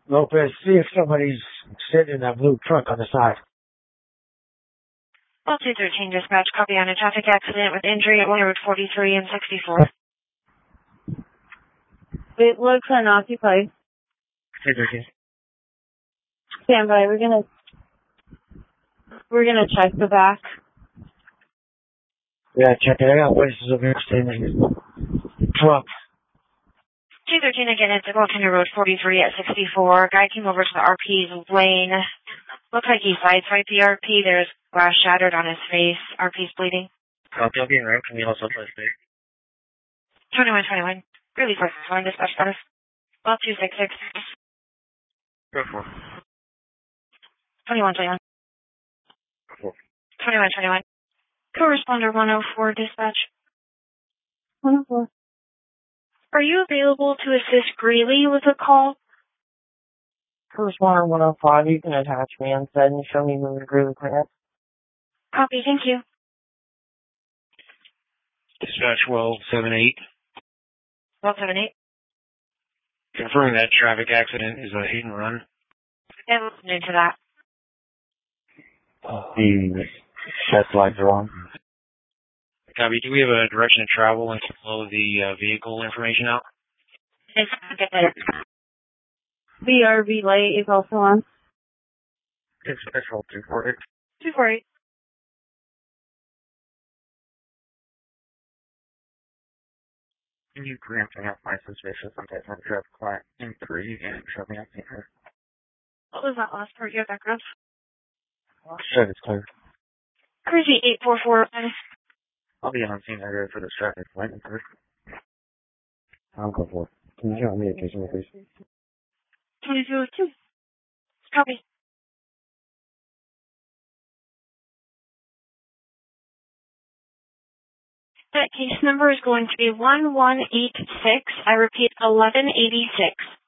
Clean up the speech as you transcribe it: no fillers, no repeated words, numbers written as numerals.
Lopez, see if somebody's sitting in that blue truck on the side. Well, 213 dispatch, copy on a traffic accident with injury at Road 43 and 64. It looks unoccupied. 213. Stand by. We're gonna check the back. Yeah, check it out. Places of interest in the truck. 213 again at Walton Road 43 at 64. Guy came over to the RP's lane. Looks like he sideswiped the RP. There's glass shattered on his face. RP's bleeding. Copy, being right. Can you also place there? 2121. Really close to one dispatch status. Well, 266. Go for 2121. 2121. Co-responder 104 dispatch. 104. Are you available to assist Greeley with a call? Correspondent 105, you can attach me instead and show me who agree with that. Copy, thank you. Dispatch 1278. 1278. Confirming that traffic accident is a hit and run. I'm listening to that. The test lights are on. Copy. Do we have a direction of travel and flow the vehicle information out? Yes, get that. BRV light is also on. Dispatch 248. 248. Can you grant me out my suspicious intent to have client inquiry and show me out here? What was that last part? Your background? Sure, it's clear. Crazy 844. I'll be on scene area for this traffic light inquiry. I'll go for it. Can you show me occasionally, please? 2202. Copy. That case number is going to be 1186. I repeat, 1186.